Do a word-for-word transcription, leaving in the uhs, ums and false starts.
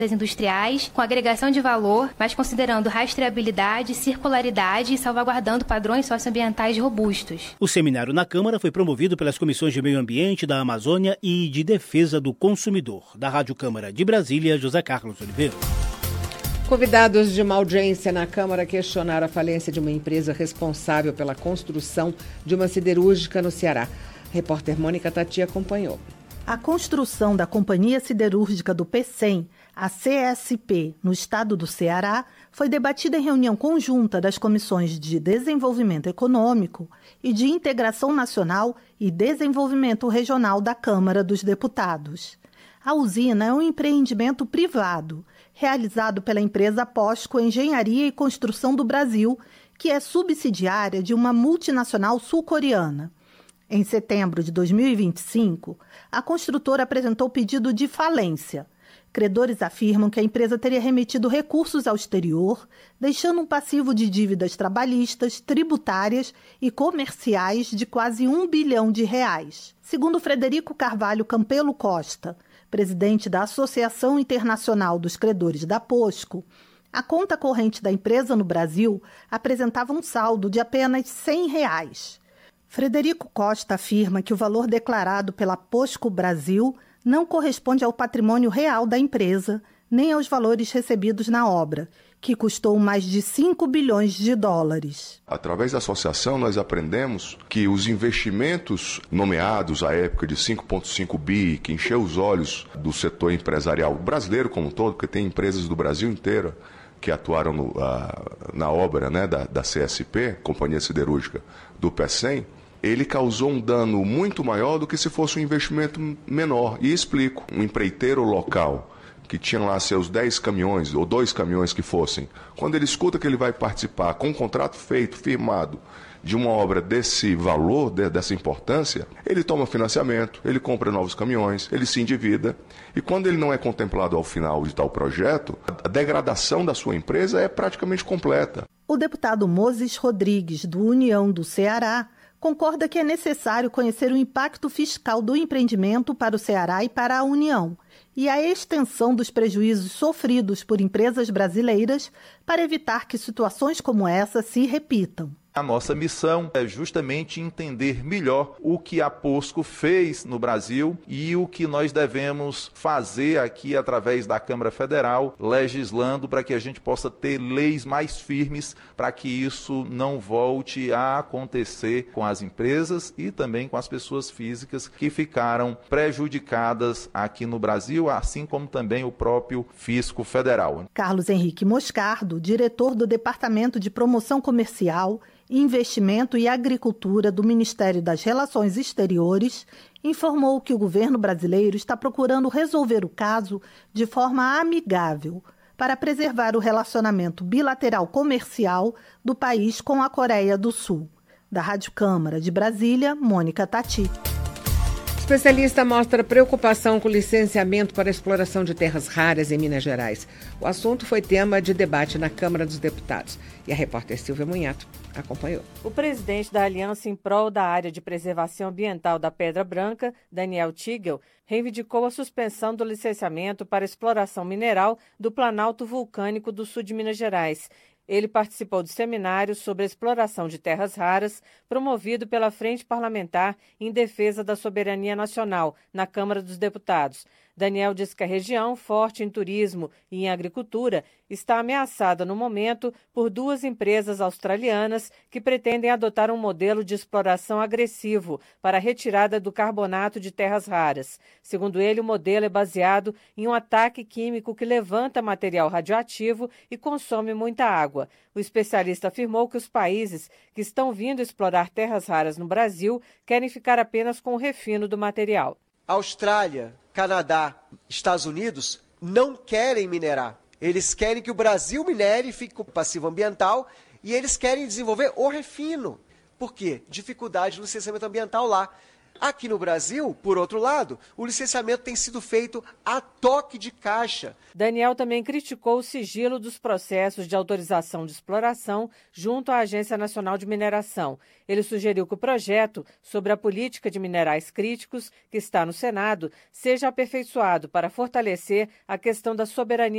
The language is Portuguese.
industriais, com agregação de valor, mas considerando rastreabilidade, circularidade e salvaguardando padrões socioambientais robustos. O seminário na Câmara foi promovido pelas comissões de Meio Ambiente da Amazônia e de Defesa do Consumidor. Da Rádio Câmara de Brasília, José Carlos Oliveira. Convidados de uma audiência na Câmara questionaram a falência de uma empresa responsável pela construção de uma siderúrgica no Ceará. A repórter Mônica Tati acompanhou. A construção da Companhia Siderúrgica do Pecém, a C S P, no estado do Ceará, foi debatida em reunião conjunta das Comissões de Desenvolvimento Econômico e de Integração Nacional e Desenvolvimento Regional da Câmara dos Deputados. A usina é um empreendimento privado, realizado pela empresa POSCO Engenharia e Construção do Brasil, que é subsidiária de uma multinacional sul-coreana. Em setembro de dois mil e vinte e cinco, a construtora apresentou pedido de falência. Credores afirmam que a empresa teria remetido recursos ao exterior, deixando um passivo de dívidas trabalhistas, tributárias e comerciais de quase um bilhão de reais. Segundo Frederico Carvalho Campelo Costa, presidente da Associação Internacional dos Credores da POSCO, a conta corrente da empresa no Brasil apresentava um saldo de apenas cem reais. Frederico Costa afirma que o valor declarado pela POSCO Brasil não corresponde ao patrimônio real da empresa, nem aos valores recebidos na obra, que custou mais de cinco bilhões de dólares. Através da associação, nós aprendemos que os investimentos nomeados à época de cinco vírgula cinco bi, que encheu os olhos do setor empresarial brasileiro como um todo, porque tem empresas do Brasil inteiro que atuaram no, a, na obra, né, da, da C S P, Companhia Siderúrgica do Pecém, ele causou um dano muito maior do que se fosse um investimento menor. E explico, um empreiteiro local que tinha lá seus dez caminhões, ou dois caminhões que fossem, quando ele escuta que ele vai participar com um contrato feito, firmado, de uma obra desse valor, de, dessa importância, ele toma financiamento, ele compra novos caminhões, ele se endivida, e quando ele não é contemplado ao final de tal projeto, a degradação da sua empresa é praticamente completa. O deputado Moses Rodrigues, do União do Ceará, concorda que é necessário conhecer o impacto fiscal do empreendimento para o Ceará e para a União e a extensão dos prejuízos sofridos por empresas brasileiras para evitar que situações como essa se repitam. A nossa missão é justamente entender melhor o que a POSCO fez no Brasil e o que nós devemos fazer aqui através da Câmara Federal, legislando para que a gente possa ter leis mais firmes para que isso não volte a acontecer com as empresas e também com as pessoas físicas que ficaram prejudicadas aqui no Brasil, assim como também o próprio Fisco Federal. Carlos Henrique Moscardo, diretor do Departamento de Promoção Comercial, Investimento e Agricultura do Ministério das Relações Exteriores, informou que o governo brasileiro está procurando resolver o caso de forma amigável para preservar o relacionamento bilateral comercial do país com a Coreia do Sul. Da Rádio Câmara de Brasília, Mônica Tati. Especialista mostra preocupação com licenciamento para exploração de terras raras em Minas Gerais. O assunto foi tema de debate na Câmara dos Deputados. E a repórter Silvia Munhato acompanhou. O presidente da Aliança em Prol da Área de Preservação Ambiental da Pedra Branca, Daniel Tigel, reivindicou a suspensão do licenciamento para exploração mineral do Planalto Vulcânico do sul de Minas Gerais. Ele participou do seminário sobre a exploração de terras raras, promovido pela Frente Parlamentar em Defesa da Soberania Nacional, na Câmara dos Deputados. Daniel diz que a região, forte em turismo e em agricultura, está ameaçada no momento por duas empresas australianas que pretendem adotar um modelo de exploração agressivo para a retirada do carbonato de terras raras. Segundo ele, o modelo é baseado em um ataque químico que levanta material radioativo e consome muita água. O especialista afirmou que os países que estão vindo explorar terras raras no Brasil querem ficar apenas com o refino do material. Austrália, Canadá, Estados Unidos não querem minerar. Eles querem que o Brasil minere e fique com passivo ambiental e eles querem desenvolver o refino. Por quê? Dificuldade no licenciamento ambiental lá. Aqui no Brasil, por outro lado, o licenciamento tem sido feito a toque de caixa. Daniel também criticou o sigilo dos processos de autorização de exploração junto à Agência Nacional de Mineração. Ele sugeriu que o projeto sobre a política de minerais críticos, que está no Senado, seja aperfeiçoado para fortalecer a questão da soberania